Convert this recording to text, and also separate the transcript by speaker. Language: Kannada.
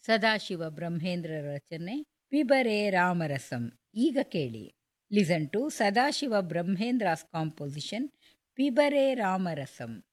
Speaker 1: ಸದಾಶಿವ ಬ್ರಹ್ಮೇಂದ್ರ ರಚನೆ ಪಿಬರೆ ರಾಮರಸಂ. ಈಗ ಕೇಳಿ, ಲಿಸನ್ ಟು ಸದಾಶಿವ ಬ್ರಹ್ಮೇಂದ್ರಾಸ್ ಕಾಂಪೋಸಿಷನ್ ಪಿಬರೆ ರಾಮರಸಂ.